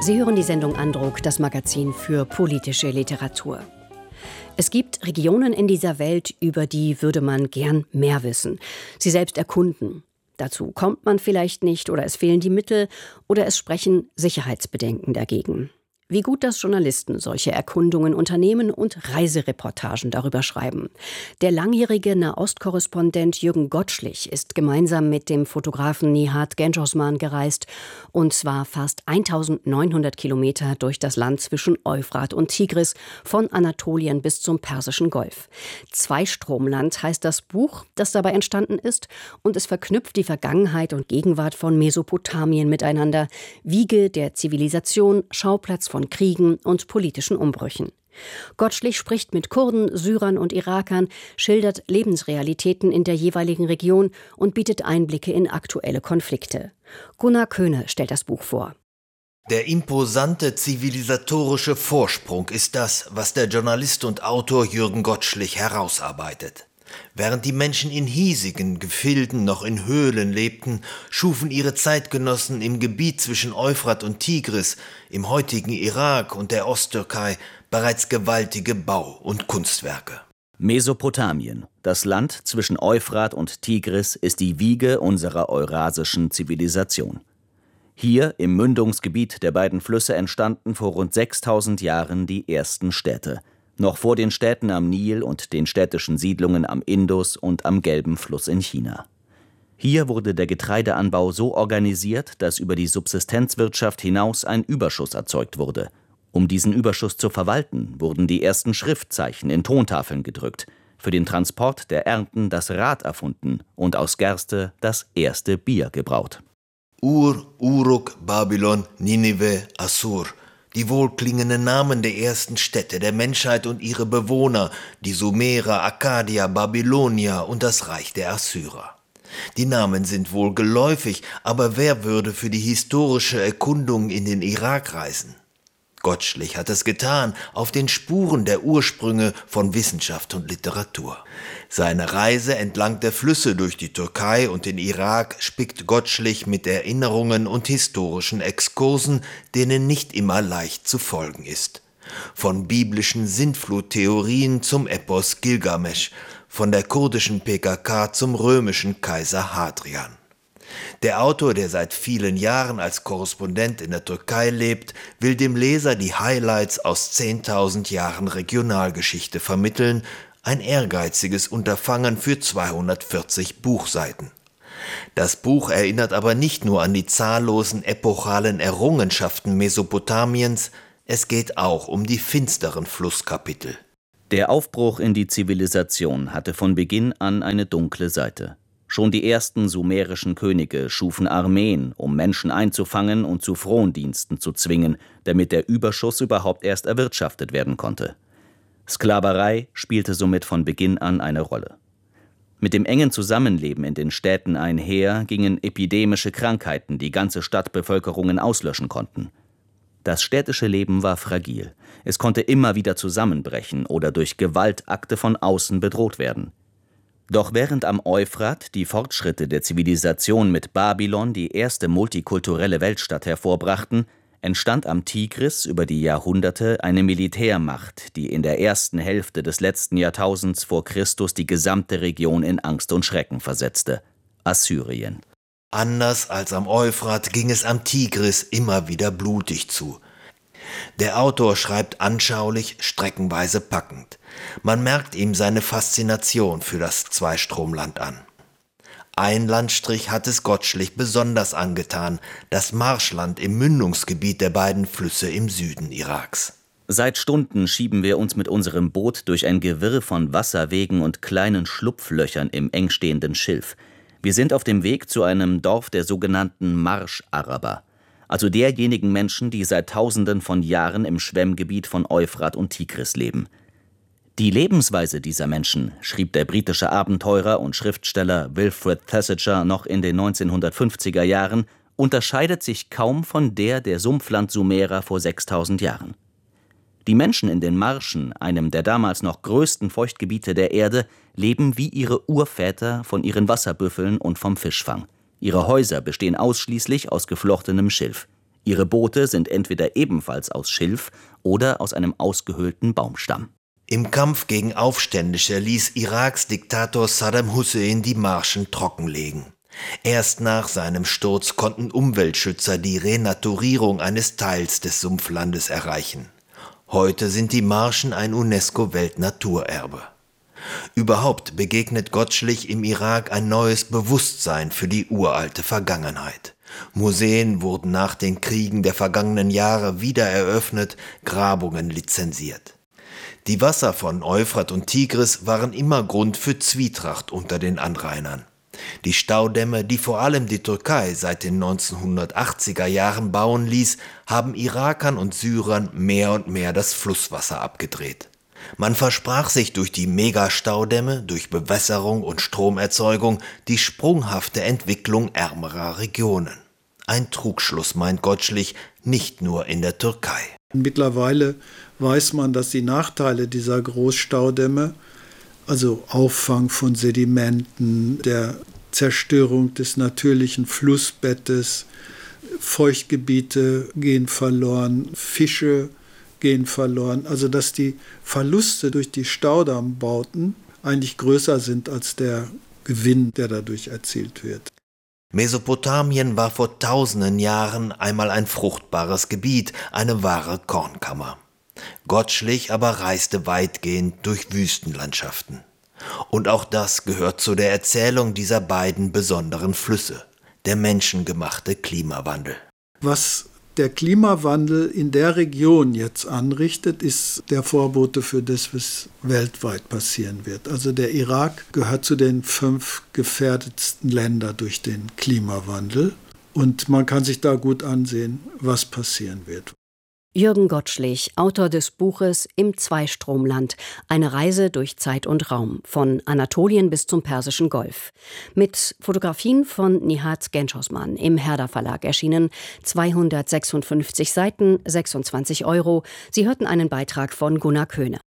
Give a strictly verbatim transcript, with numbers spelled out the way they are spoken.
Sie hören die Sendung Andruck, das Magazin für politische Literatur. Es gibt Regionen in dieser Welt, über die würde man gern mehr wissen, sie selbst erkunden. Dazu kommt man vielleicht nicht oder es fehlen die Mittel oder es sprechen Sicherheitsbedenken dagegen. Wie gut, dass Journalisten solche Erkundungen unternehmen und Reisereportagen darüber schreiben. Der langjährige Nahostkorrespondent Jürgen Gottschlich ist gemeinsam mit dem Fotografen Nihat Genceosman gereist, und zwar fast eintausendneunhundert Kilometer durch das Land zwischen Euphrat und Tigris, von Anatolien bis zum Persischen Golf. Zweistromland heißt das Buch, das dabei entstanden ist, und es verknüpft die Vergangenheit und Gegenwart von Mesopotamien miteinander, Wiege der Zivilisation, Schauplatz von von Kriegen und politischen Umbrüchen. Gottschlich spricht mit Kurden, Syrern und Irakern, schildert Lebensrealitäten in der jeweiligen Region und bietet Einblicke in aktuelle Konflikte. Gunnar Köhne stellt das Buch vor. Der imposante zivilisatorische Vorsprung ist das, was der Journalist und Autor Jürgen Gottschlich herausarbeitet. Während die Menschen in hiesigen Gefilden noch in Höhlen lebten, schufen ihre Zeitgenossen im Gebiet zwischen Euphrat und Tigris, im heutigen Irak und der Osttürkei, bereits gewaltige Bau- und Kunstwerke. Mesopotamien, das Land zwischen Euphrat und Tigris, ist die Wiege unserer eurasischen Zivilisation. Hier im Mündungsgebiet der beiden Flüsse entstanden vor rund sechstausend Jahren die ersten Städte. Noch vor den Städten am Nil und den städtischen Siedlungen am Indus und am Gelben Fluss in China. Hier wurde der Getreideanbau so organisiert, dass über die Subsistenzwirtschaft hinaus ein Überschuss erzeugt wurde. Um diesen Überschuss zu verwalten, wurden die ersten Schriftzeichen in Tontafeln gedrückt, für den Transport der Ernten das Rad erfunden und aus Gerste das erste Bier gebraut. Ur, Uruk, Babylon, Ninive, Assur. Die wohlklingenden Namen der ersten Städte der Menschheit und ihre Bewohner, die Sumerer, Akkadier, Babylonier und das Reich der Assyrer. Die Namen sind wohl geläufig, aber wer würde für die historische Erkundung in den Irak reisen? Gottschlich hat es getan, auf den Spuren der Ursprünge von Wissenschaft und Literatur. Seine Reise entlang der Flüsse durch die Türkei und den Irak spickt Gottschlich mit Erinnerungen und historischen Exkursen, denen nicht immer leicht zu folgen ist. Von biblischen Sintfluttheorien zum Epos Gilgamesch, von der kurdischen P K K zum römischen Kaiser Hadrian. Der Autor, der seit vielen Jahren als Korrespondent in der Türkei lebt, will dem Leser die Highlights aus zehntausend Jahren Regionalgeschichte vermitteln, ein ehrgeiziges Unterfangen für zweihundertvierzig Buchseiten. Das Buch erinnert aber nicht nur an die zahllosen epochalen Errungenschaften Mesopotamiens, es geht auch um die finsteren Flusskapitel. Der Aufbruch in die Zivilisation hatte von Beginn an eine dunkle Seite. Schon die ersten sumerischen Könige schufen Armeen, um Menschen einzufangen und zu Frondiensten zu zwingen, damit der Überschuss überhaupt erst erwirtschaftet werden konnte. Sklaverei spielte somit von Beginn an eine Rolle. Mit dem engen Zusammenleben in den Städten einher gingen epidemische Krankheiten, die ganze Stadtbevölkerungen auslöschen konnten. Das städtische Leben war fragil. Es konnte immer wieder zusammenbrechen oder durch Gewaltakte von außen bedroht werden. Doch während am Euphrat die Fortschritte der Zivilisation mit Babylon die erste multikulturelle Weltstadt hervorbrachten, entstand am Tigris über die Jahrhunderte eine Militärmacht, die in der ersten Hälfte des letzten Jahrtausends vor Christus die gesamte Region in Angst und Schrecken versetzte: Assyrien. Anders als am Euphrat ging es am Tigris immer wieder blutig zu. Der Autor schreibt anschaulich, streckenweise packend. Man merkt ihm seine Faszination für das Zweistromland an. Ein Landstrich hat es Gottschlich besonders angetan, das Marschland im Mündungsgebiet der beiden Flüsse im Süden Iraks. Seit Stunden schieben wir uns mit unserem Boot durch ein Gewirr von Wasserwegen und kleinen Schlupflöchern im engstehenden Schilf. Wir sind auf dem Weg zu einem Dorf der sogenannten Marsch-Araber, also derjenigen Menschen, die seit Tausenden von Jahren im Schwemmgebiet von Euphrat und Tigris leben. Die Lebensweise dieser Menschen, schrieb der britische Abenteurer und Schriftsteller Wilfred Thesiger noch in den neunzehnhundertfünfziger Jahren, unterscheidet sich kaum von der der Sumpfland-Sumerer vor sechstausend Jahren. Die Menschen in den Marschen, einem der damals noch größten Feuchtgebiete der Erde, leben wie ihre Urväter von ihren Wasserbüffeln und vom Fischfang. Ihre Häuser bestehen ausschließlich aus geflochtenem Schilf. Ihre Boote sind entweder ebenfalls aus Schilf oder aus einem ausgehöhlten Baumstamm. Im Kampf gegen Aufständische ließ Iraks Diktator Saddam Hussein die Marschen trockenlegen. Erst nach seinem Sturz konnten Umweltschützer die Renaturierung eines Teils des Sumpflandes erreichen. Heute sind die Marschen ein UNESCO-Weltnaturerbe. Überhaupt begegnet Gottschlich im Irak ein neues Bewusstsein für die uralte Vergangenheit. Museen wurden nach den Kriegen der vergangenen Jahre wieder eröffnet, Grabungen lizenziert. Die Wasser von Euphrat und Tigris waren immer Grund für Zwietracht unter den Anrainern. Die Staudämme, die vor allem die Türkei seit den neunzehnhundertachtziger Jahren bauen ließ, haben Irakern und Syrern mehr und mehr das Flusswasser abgedreht. Man versprach sich durch die Megastaudämme, durch Bewässerung und Stromerzeugung die sprunghafte Entwicklung ärmerer Regionen. Ein Trugschluss, meint Gottschlich, nicht nur in der Türkei. Mittlerweile weiß man, dass die Nachteile dieser Großstaudämme, also Auffang von Sedimenten, der Zerstörung des natürlichen Flussbettes, Feuchtgebiete gehen verloren, Fische gehen verloren, also dass die Verluste durch die Staudammbauten eigentlich größer sind als der Gewinn, der dadurch erzielt wird. Mesopotamien war vor tausenden Jahren einmal ein fruchtbares Gebiet, eine wahre Kornkammer. Gottschlich aber reiste weitgehend durch Wüstenlandschaften. Und auch das gehört zu der Erzählung dieser beiden besonderen Flüsse, der menschengemachte Klimawandel. Was der Klimawandel in der Region jetzt anrichtet, ist der Vorbote für das, was weltweit passieren wird. Also der Irak gehört zu den fünf gefährdetsten Ländern durch den Klimawandel. Und man kann sich da gut ansehen, was passieren wird. Jürgen Gottschlich, Autor des Buches Im Zweistromland, eine Reise durch Zeit und Raum, von Anatolien bis zum Persischen Golf. Mit Fotografien von Nihat Genschosman, im Herder Verlag erschienen, zweihundertsechsundfünfzig Seiten, sechsundzwanzig Euro. Sie hörten einen Beitrag von Gunnar Köhne.